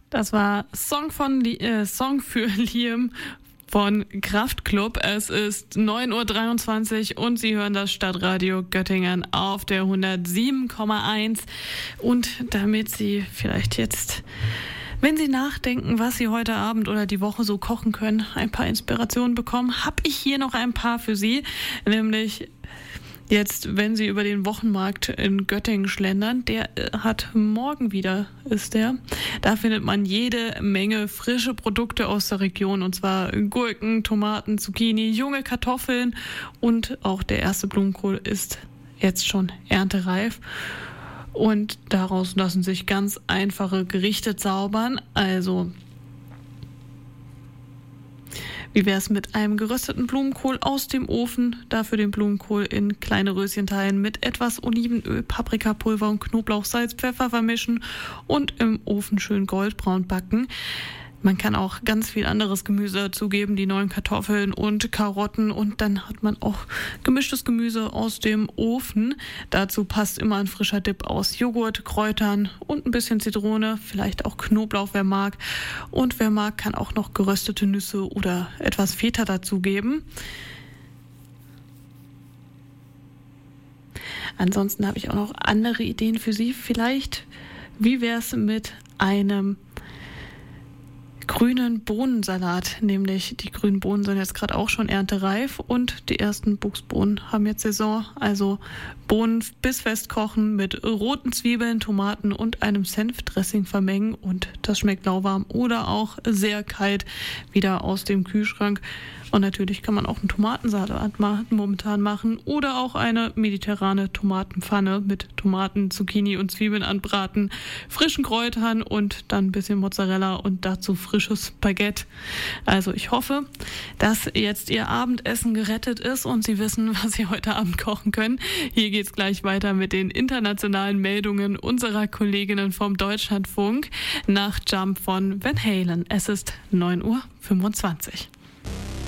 Das war Song für Liam von Kraftklub. Es ist 9:23 Uhr und Sie hören das Stadtradio Göttingen auf der 107,1. Und damit Sie vielleicht jetzt, wenn Sie nachdenken, was Sie heute Abend oder die Woche so kochen können, ein paar Inspirationen bekommen, habe ich hier noch ein paar für Sie. Nämlich jetzt, wenn Sie über den Wochenmarkt in Göttingen schlendern, der hat morgen wieder, ist der. Da findet man jede Menge frische Produkte aus der Region, und zwar Gurken, Tomaten, Zucchini, junge Kartoffeln, und auch der erste Blumenkohl ist jetzt schon erntereif. Und daraus lassen sich ganz einfache Gerichte zaubern. Also, wie wäre es mit einem gerösteten Blumenkohl aus dem Ofen? Dafür den Blumenkohl in kleine Röschen teilen, mit etwas Olivenöl, Paprikapulver und Knoblauch, Salz, Pfeffer vermischen und im Ofen schön goldbraun backen. Man kann auch ganz viel anderes Gemüse dazugeben, die neuen Kartoffeln und Karotten, und dann hat man auch gemischtes Gemüse aus dem Ofen. Dazu passt immer ein frischer Dip aus Joghurt, Kräutern und ein bisschen Zitrone, vielleicht auch Knoblauch, wer mag. Und wer mag, kann auch noch geröstete Nüsse oder etwas Feta dazugeben. Ansonsten habe ich auch noch andere Ideen für Sie. Vielleicht, wie wäre es mit einem grünen Bohnensalat, nämlich die grünen Bohnen sind jetzt gerade auch schon erntereif und die ersten Buchsbohnen haben jetzt Saison. Also Bohnen bissfest kochen, mit roten Zwiebeln, Tomaten und einem Senfdressing vermengen, und das schmeckt lauwarm oder auch sehr kalt wieder aus dem Kühlschrank. Und natürlich kann man auch einen Tomatensalat momentan machen oder auch eine mediterrane Tomatenpfanne mit Tomaten, Zucchini und Zwiebeln anbraten, frischen Kräutern und dann ein bisschen Mozzarella und dazu frisches Baguette. Also ich hoffe, dass jetzt Ihr Abendessen gerettet ist und Sie wissen, was Sie heute Abend kochen können. Hier geht's gleich weiter mit den internationalen Meldungen unserer Kolleginnen vom Deutschlandfunk nach Jump von Van Halen. Es ist 9:25 Uhr.